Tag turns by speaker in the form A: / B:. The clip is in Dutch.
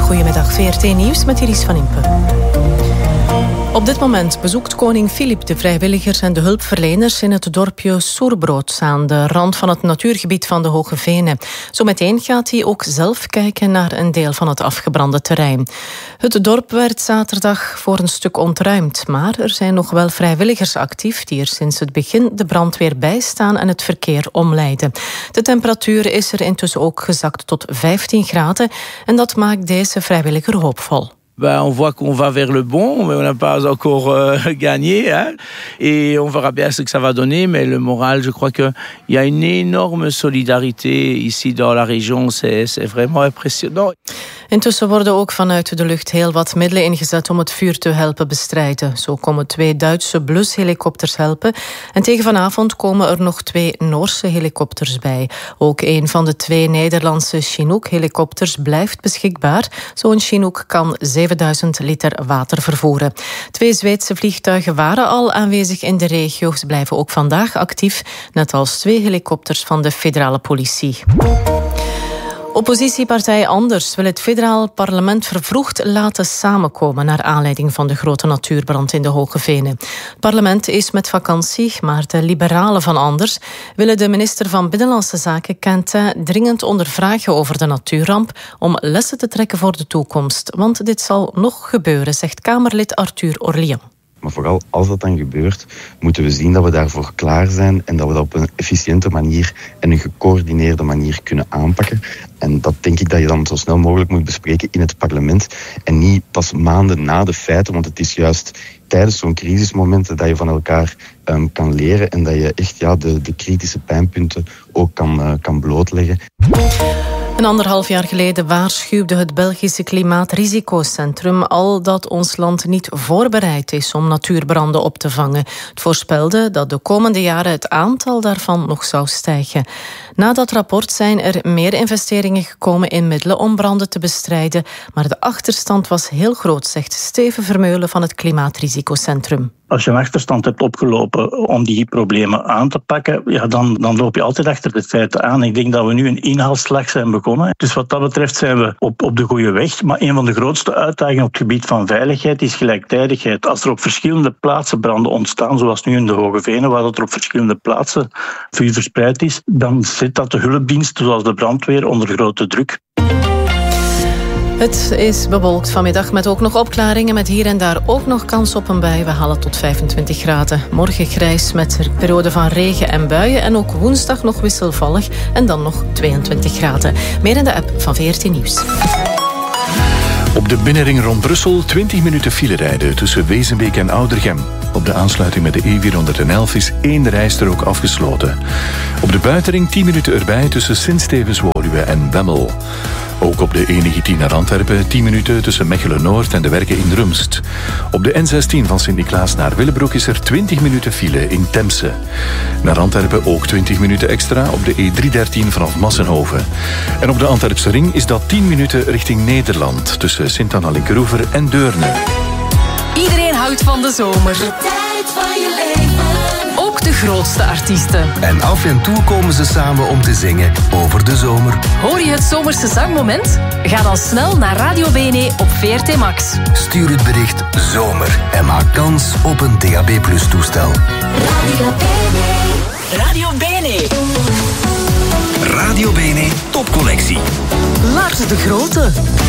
A: Goedemiddag, VRT Nieuws met Iris van Impe. Op dit moment bezoekt koning Filip de vrijwilligers en de hulpverleners in het dorpje Soerbrood aan de rand van het natuurgebied van de Hoge Venen. Zometeen gaat hij ook zelf kijken naar een deel van het afgebrande terrein. Het dorp werd zaterdag voor een stuk ontruimd, maar er zijn nog wel vrijwilligers actief die er sinds het begin de brandweer bijstaan en het verkeer omleiden. De temperatuur is er intussen ook gezakt tot 15 graden en dat maakt deze vrijwilliger hoopvol.
B: On voit qu'on va vers le bon, mais on n'a pas encore gagné. Hein? Et on verra bien ce que ça va donner. Mais le moral, je crois qu'il y a une énorme solidarité ici dans la région. C'est vraiment impressionnant.
A: Intussen worden ook vanuit de lucht heel wat middelen ingezet om het vuur te helpen bestrijden. Zo komen 2 Duitse blushelikopters helpen. En tegen vanavond komen er nog 2 Noorse helikopters bij. Ook een van de 2 Nederlandse Chinook-helikopters blijft beschikbaar. Zo'n Chinook kan 7000 liter water vervoeren. 2 Zweedse vliegtuigen waren al aanwezig in de regio. Ze blijven ook vandaag actief, net als 2 helikopters van de federale politie. Oppositiepartij Anders wil het federaal parlement vervroegd laten samenkomen naar aanleiding van de grote natuurbrand in de Hoge Venen. Het parlement is met vakantie, maar de liberalen van Anders willen de minister van Binnenlandse Zaken Quentin dringend ondervragen over de natuurramp om lessen te trekken voor de toekomst. Want dit zal nog gebeuren, zegt Kamerlid Arthur Orlian.
C: Maar vooral als dat dan gebeurt, moeten we zien dat we daarvoor klaar zijn en dat we dat op een efficiënte manier en een gecoördineerde manier kunnen aanpakken. En dat denk ik dat je dan zo snel mogelijk moet bespreken in het parlement en niet pas maanden na de feiten, want het is juist tijdens zo'n crisismomenten dat je van elkaar kan leren en dat je echt de kritische pijnpunten ook kan blootleggen.
A: 1,5 jaar geleden waarschuwde het Belgische Klimaatrisico-centrum al dat ons land niet voorbereid is om natuurbranden op te vangen. Het voorspelde dat de komende jaren het aantal daarvan nog zou stijgen. Na dat rapport zijn er meer investeringen gekomen in middelen om branden te bestrijden, maar de achterstand was heel groot, zegt Steven Vermeulen van het Klimaatrisico-centrum.
D: Als je een achterstand hebt opgelopen om die problemen aan te pakken, dan loop je altijd achter de feiten aan. Ik denk dat we nu een inhaalslag zijn begonnen. Dus wat dat betreft zijn we op de goede weg. Maar een van de grootste uitdagingen op het gebied van veiligheid is gelijktijdigheid. Als er op verschillende plaatsen branden ontstaan, zoals nu in de Hoge Venen, waar er op verschillende plaatsen vuur verspreid is, dan zit dat de hulpdiensten, zoals de brandweer, onder grote druk.
A: Het is bewolkt vanmiddag met ook nog opklaringen, met hier en daar ook nog kans op een bui. We halen tot 25 graden. Morgen grijs met een periode van regen en buien en ook woensdag nog wisselvallig en dan nog 22 graden. Meer in de app van VRT Nieuws.
E: Op de binnenring rond Brussel 20 minuten file rijden tussen Wezenbeek en Oudergem. Op de aansluiting met de E411 is 1 rijstrook afgesloten. Op de buitenring 10 minuten erbij tussen Sint-Stevens-Woluwe en Wemmel. Ook op de E19 naar Antwerpen 10 minuten tussen Mechelen-Noord en de werken in Rumst. Op de N16 van Sint-Niklaas naar Willebroek is er 20 minuten file in Temse. Naar Antwerpen ook 20 minuten extra op de E313 vanaf Massenhoven. En op de Antwerpse ring is dat 10 minuten richting Nederland tussen Sint-Anna-Linkeroever en Deurne.
F: Iedereen houdt van de zomer. De tijd van je leven. Ook de grootste artiesten.
G: En af en toe komen ze samen om te zingen over de zomer.
F: Hoor je het zomerse zangmoment? Ga dan snel naar Radio BNE op VRT Max.
G: Stuur het bericht zomer en maak kans op een DAB+ toestel.
F: Radio BNE. Radio BNE.
G: Radio BNE Topcollectie.
F: Lars de Grote.